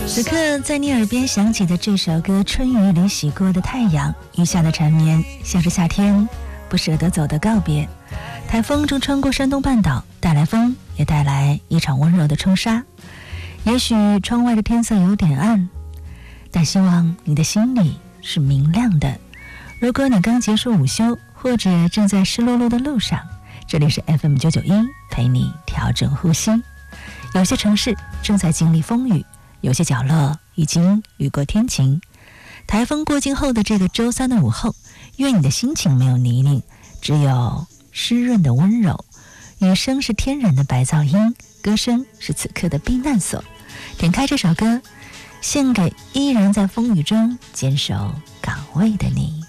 此刻在你耳边响起的这首歌《春雨里洗过的太阳》，余下的缠绵像是夏天不舍得走的告别。台风正穿过山东半岛，带来风，也带来一场温柔的冲刷。也许窗外的天色有点暗，但希望你的心里是明亮的。如果你刚结束午休，或者正在湿漉漉的路上，这里是 FM991，陪你调整呼吸。有些城市正在经历风雨，有些角落已经雨过天晴。台风过境后的这个周三的午后，愿你的心情没有泥泞，只有湿润的温柔。雨声是天然的白噪音，歌声是此刻的避难所。点开这首歌，献给依然在风雨中坚守岗位的你。